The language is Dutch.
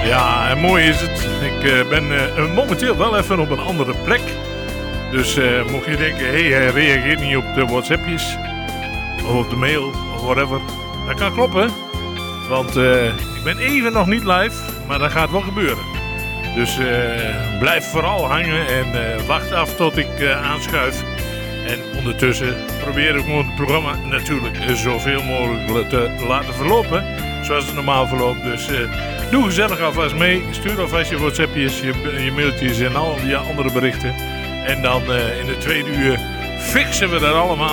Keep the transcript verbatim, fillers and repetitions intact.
Ja, en mooi is het. Ik uh, ben uh, momenteel wel even op een andere plek. Dus uh, mocht je denken, hé, hey, hij reageert niet op de WhatsAppjes. Of op de mail, of whatever. Dat kan kloppen. Want uh, ik ben even nog niet live, maar dat gaat wel gebeuren. Dus uh, blijf vooral hangen en uh, wacht af tot ik uh, aanschuif. En ondertussen probeer ik het programma natuurlijk zoveel mogelijk te laten verlopen. Zoals het normaal verloopt. Dus uh, doe gezellig alvast mee. Stuur alvast je WhatsAppjes, je, je mailtjes en al je andere berichten. En dan uh, in de tweede uur fixen we dat allemaal.